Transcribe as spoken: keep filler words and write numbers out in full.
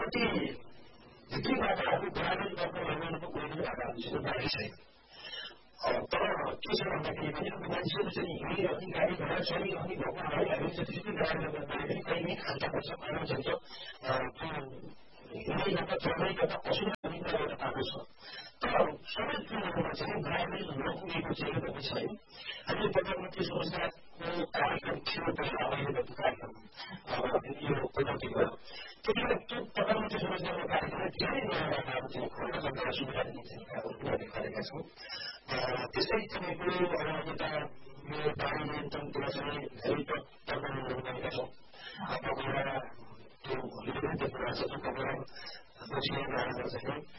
कति भित्रीबाट आफू ग्रामीण वर्गको मान्छेको कोही पनि आकांक्षित बाँकी छैन। तर के छ भन्दाखेरि पनि अब मान्छेहरू चाहिँ हिँडिरहने गाडी घोडा चलिरहने भएको हुनाले हामी जतिसुकै गाडीमा बस्दाखेरि पनि कहीँ नै खाल्टा पर्छ खाना जान्छ हिँड्दै गर्दा चल्दै गर्दा असुविधा हुने कुरा एउटा पाएको छ। तर सबै कुराहरूमा चाहिँ ग्रामीण नपुगेको चाहिँ पनि छ। हामीले प्रधानमन्त्री रोजगारको कार्यक्रम थियो पहिला अहिलेको कार्यक्रम यो उपलब्धि भयो। त्यतिखेर त्यो प्रधानमन्त्री रोजगारको कार्यक्रमले धेरै नयाँ काम चाहिँ खोल्न जनतालाई सुविधा दिने चाहिँ कामहरू हामी गरेका छौँ। त्यस्तै तपाईँको यता यो बाढी नियन्त्रणतिर चाहिँ हेलिकप्टर टर्मिनलहरू गरेका छौँ। बगैँडा त्यो भोलिले पनि देख्नु भएको छ त्यो बगैँडा दक्षिण गाडीमा चाहिँ